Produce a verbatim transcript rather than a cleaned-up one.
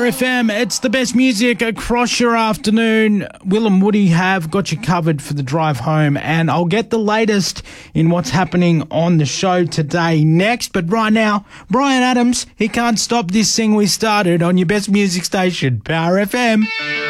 F M. It's the best music across your afternoon. Will and Woody have got you covered for the drive home, and I'll get the latest in what's happening on the show today next. But right now, Bryan Adams, he can't stop this thing we started on your best music station, Power F M.